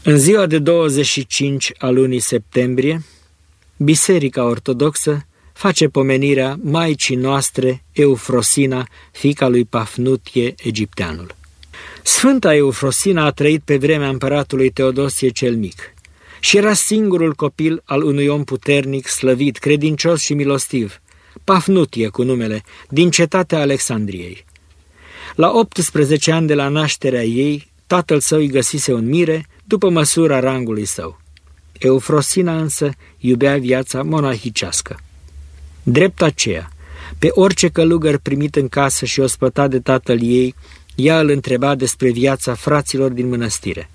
În ziua de 25 a lunii septembrie, Biserica Ortodoxă face pomenirea Maicii noastre Eufrosina, fiica lui Pafnutie Egipteanul. Sfânta Eufrosina a trăit pe vremea împăratului Teodosie cel Mic și era singurul copil al unui om puternic, slăvit, credincios și milostiv, Pafnutie cu numele, din cetatea Alexandriei. La 18 ani de la nașterea ei, tatăl său îi găsise un mire după măsura rangului său. Eufrosina însă iubea viața monahicească. Drept aceea, pe orice călugăr primit în casă și ospătat de tatăl ei, ea îl întreba despre viața fraților din mănăstire.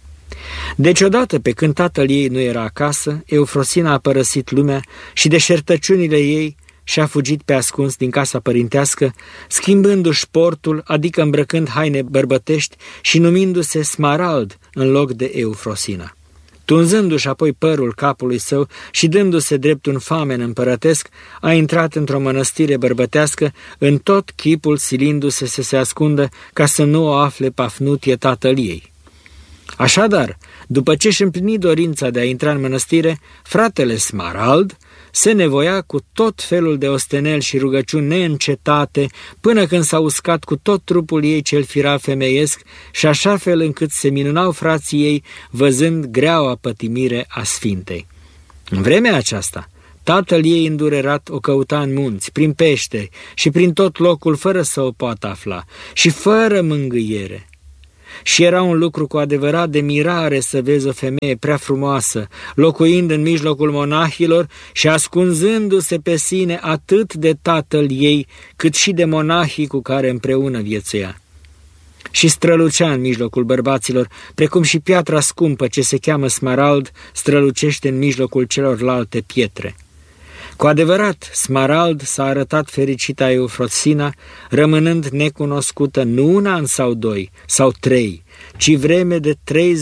Deci odată pe când tatăl ei nu era acasă, Eufrosina a părăsit lumea și de șertăciunile ei și-a fugit pe ascuns din casa părintească, schimbându-și portul, adică îmbrăcând haine bărbătești și numindu-se Smarald în loc de Eufrosina. Tunzându-și apoi părul capului său și dându-se drept un famen împărătesc, a intrat într-o mănăstire bărbătească, în tot chipul silindu-se să se ascundă ca să nu o afle Pafnutie tatăl ei. Așadar, după ce își împlini dorința de a intra în mănăstire, fratele Smarald se nevoia cu tot felul de osteneli și rugăciuni neîncetate, până când s-a uscat cu tot trupul ei cel firav femeiesc și așa fel încât se minunau frații ei văzând greaua pătimire a Sfintei. În vremea aceasta, tatăl ei îndurerat o căuta în munți, prin pește și prin tot locul fără să o poată afla și fără mângâiere. Și era un lucru cu adevărat de mirare să vezi o femeie prea frumoasă, locuind în mijlocul monahilor și ascunzându-se pe sine atât de tatăl ei, cât și de monahii cu care împreună viețuia. Și strălucea în mijlocul bărbaților, precum și piatra scumpă ce se cheamă Smarald strălucește în mijlocul celorlalte pietre. Cu adevărat, Smarald s-a arătat fericita Eufrosina, rămânând necunoscută nu un an sau 2 sau 3, ci vreme de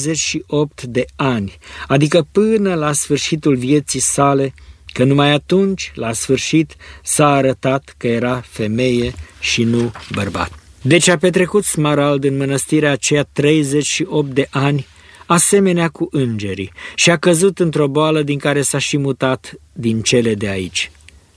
38 de ani, adică până la sfârșitul vieții sale, că numai atunci, la sfârșit, s-a arătat că era femeie și nu bărbat. Deci a petrecut Smarald în mănăstirea aceea 38 de ani, asemenea cu îngerii, și a căzut într-o boală din care s-a și mutat din cele de aici.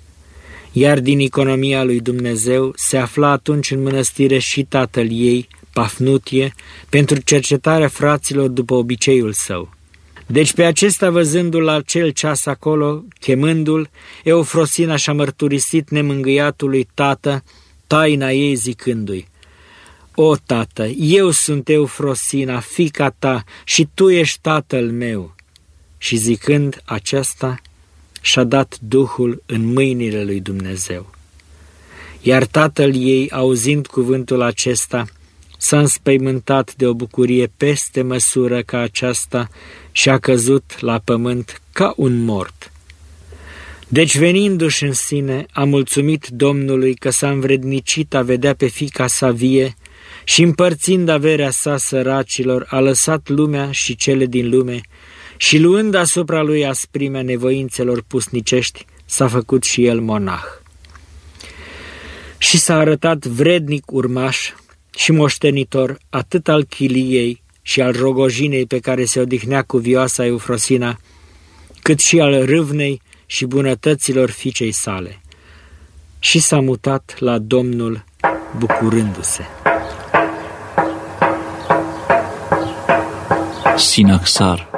Iar din economia lui Dumnezeu se afla atunci în mănăstire și tatăl ei, Pafnutie, pentru cercetarea fraților după obiceiul său. Deci pe acesta, văzându-l la acel ceas acolo, chemându-l, Eufrosina și-a mărturisit nemângâiatului tată taina ei zicându-i: O, tată, eu sunt Eufrosina, fiica ta, și tu ești tatăl meu. Și zicând aceasta, și-a dat Duhul în mâinile lui Dumnezeu. Iar tatăl ei, auzind cuvântul acesta, s-a înspăimântat de o bucurie peste măsură ca aceasta și a căzut la pământ ca un mort. Deci, venindu-și în sine, a mulțumit Domnului că s-a învrednicit a vedea pe fiica sa vie și, împărțind averea sa săracilor, a lăsat lumea și cele din lume și, luând asupra lui asprimea nevoințelor pusnicești, s-a făcut și el monah. Și s-a arătat vrednic urmaș și moștenitor atât al chiliei și al rogojinei pe care se odihnea cuvioasa Eufrosina, cât și al râvnei și bunătăților fiicei sale. Și s-a mutat la Domnul bucurându-se. Sinaxar.